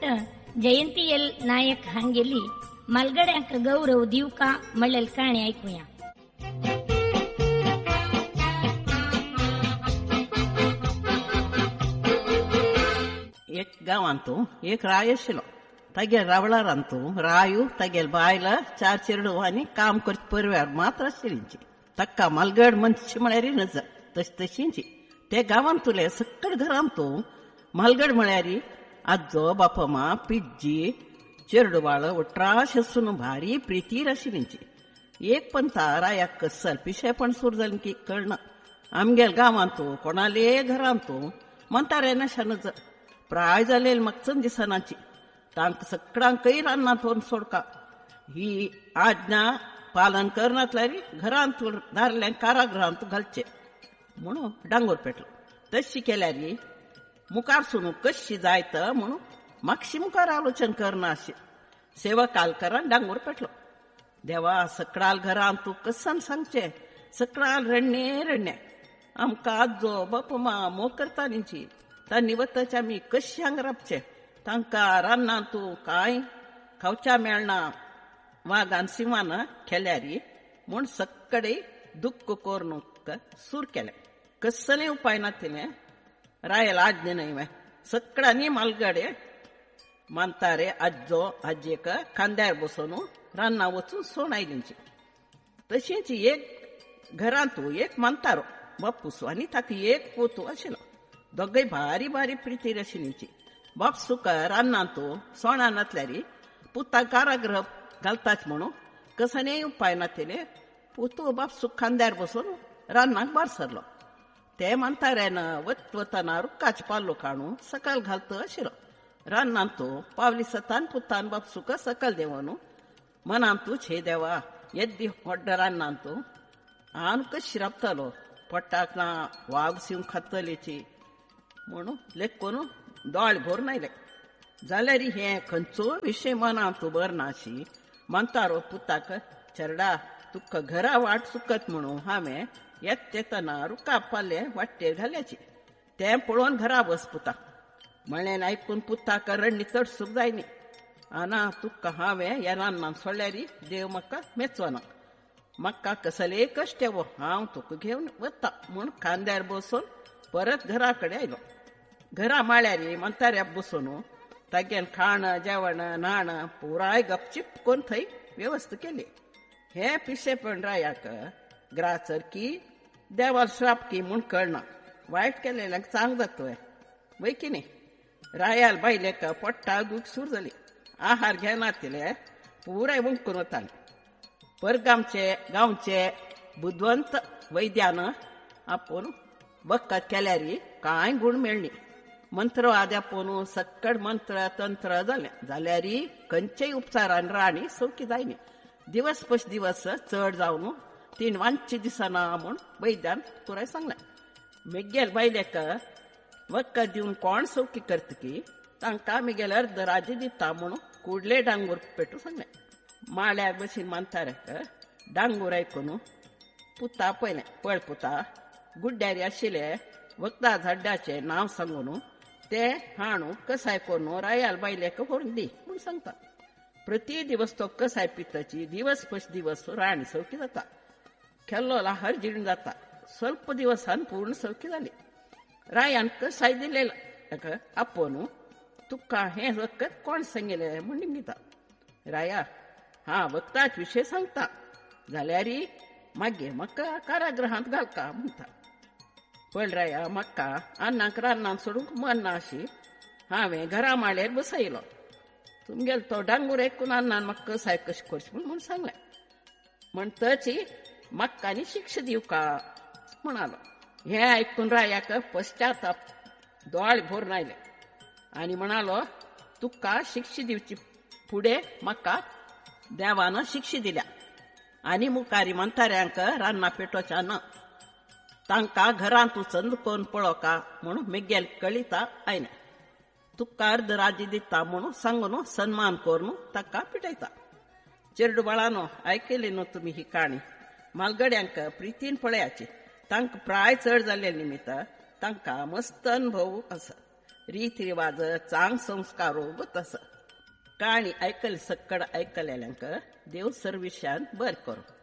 सांगता जयंती एल नायक हांगेली मलगड्यांक गौरव दिवका म्हणलेली काणी ऐकूया. एक गावांतू एक राय आशिल्लो. तागेल रावळारांतू रायू तागेल बायला चार चेडवांनी काम करचे परव्यार मात्र आशिल्लींची. ताका मलगड म्हणची म्हळ्यार नजर तशी तशींची. ते गांवांतुले सक्कड घरांतू मलगड म्हळ्यार आजो बापमा पिज्जी चेडवाळ अठराशे असून भारी प्रितीर आशिल्लींची. एक पंथा रायाक कसल पिशेपण सूर जालें की कळना. आमगेल गांवांतू कोणाले घरांतू म्हणटारे नशा नजर प्राय जालेली म्हाका दिसनाची. तांकां सगळ्यांकय रान्नां तोंड सोडका. ही आज्ञा पालन करनातल्यार घरांत दारल्यांक कारागृहांत घालचे म्हणून डांगोर पेटलो. तशी केल्यार मुखार सुनू कशी जायत म्हणून मागशी मुखार आलोचन करना अशी सेवक कालकारान डांगोर पेटलो. देवा सकळाल घरांत तूं कसन सांगचे. सकळाल रडणे रडणे आमकां आजो बापमा मोग करतालींची. तांनी वतच आमी कशी हांगा राबचे. तांकां रान्नां तूं कांय खावच्या मेळना. वागान सिंवान केल्यार म्हूण सक्कडे दुख्ख करून सूर केले. कसले उपाय नातिले रायल आज्ञे न्हय. सक्कडांनी मालगडे मानतारे आजो आजेक खांद्यार बसून रान्नां वचून सोण आयलींची. तशींच एक घरांतू एक मानतारो बापूसू आनी ताका एक पोतू आशिल्लो. दोगय भारी भारी प्रितीर आशिल्लींची. बापसूक रान्नांतू सोणां नातल्यार पुता कारागृह घालताच म्हणून कसलेय उपाय नातिले. पुतू बापसूक खांद्यार बसून रान्नाक भायर सरलो. ते मानताऱ्यान वत वतना रुखाचे पालो काडून सकल घालत आशिल्लो. रान्नांतू पावली सतान पुतान बापसूक सकल देवून मनांतू छे देवा येद्दी व्हड्ड रान्नांतू हांव कशी राबतलो. पोट्टाक ना वाग सिंव खातलेची म्हणून लेखून दोळ भोर नायले. जाल्यार हे खंयचो विशय मनांतू बर नाशी. म्हणतारो पुताक चेडा तुका घरा वाट चुकत म्हणून हांवें येतना रुखा पाले वाटेर घाल्याची. तें पळोवन घरा बस पुता म्हणलें. आयकून पुताक रडणी तडसूक जायनी. आना तुका हांवें ह्या रान्नांत सोडल्यार देव म्हाका मेचना. म्हाका कसले कश्ट येवो हांव तुका घेवन वता म्हूण खांद्यार बसून परत घरा कडेन आयलो. घरा माळ्यार म्हणताऱ्या बसून तागेन खाण जेवण न्हाण पुराय गपचीप करून थंय वेवस्था केली. हे पिशेपण रायाक ग्राचर की देवाल श्राप की म्हूण कळना. वायट केलेल्यांक चांग जातोय वय की न्ही. रायाल बायलेक पोट्टा दूख सूर जाली. आहार घेनातले पुराय वंकून वताले. परगामचे गांवचे बुद्वंत वैद्यान आपूण वखद केल्यार कांय गुण मेळ्ळी. मंत्र आद्यापून सक्कड मंत्र तंत्र जाल्यार खंयचेय उपचारान राणी सौखी जायनी. दिवस पश दिवस चड जावन 3 वांची दिसना म्हूण वैद्यान पुराय सांगलें. मेगेल बायलेक वखद दिवन कोण सौखी करतकी तांकां आमगेले अर्ध राज्य दिता म्हूण कुडले डांगोर पेटू सांगलें. माळ्यार बशीन मानतारेक डांगोर आयकून पुता पयलें. पळ पुता गुड्ड्यारी आशिल्ले वखदा झाड्डाचे नांव सांगून ते हाणू कसाय करून रायाल बायलेक व्हरून दी म्हूण सांगता. प्रती दिवस तो कसाय पिताची दिवस पश दिवस राणी सौखी जाता. केल्लो लाहर जिण जाता. स्वल्प दिवसान पूर्ण सौखी जाली. रायान कसाय दिलेलो आपूण तुका हें वखद कोण सांगिल्लें म्हूण निमिता. राया हा वखदाच विशय सांगता जाल्यार मागीर म्हाका कारागृहांत घालका म्हणटा. पळ राया म्हाका अन्नाक रान्नांत सोडूंक मन ना अशी हांवें घरा माळ्यार बसयलो. तुमगेलो तो डांगोर आयकून अन्नान म्हाका कसाय कशी करची म्हूण सांगलें. म्हणटच म्हाका आनी शिक्षा दिवका म्हणालो. हें आयकून रायाक पश्चाताप दोळ भोर नायले आनी म्हणालो तुका शिक्षा दिवची फुडें म्हाका देवान शिक्षा दिल्या आनी मुखारी म्हणताऱ्यांक रान्नां पेटोवच्या ना. तांकां घरांत वचून कोण पळोवका म्हणून मेगेल कळिता आयलें. तुका अर्ध राज्य दिता म्हणून सांगून सन्मान करून ताका पिटयता. चेडू बाळानो आयकली न्हू तुमी ही काणी. मालगड्यांक प्रितीन पळयाची. तांकां प्राय चड जाल्ले निमित्त तांकां मस्त अनुभव आसा. रीती रिवाज चांग संस्कार तस काणी ऐकली सक्कड ऐकलेल्यांक देव सर्विशान बर करू.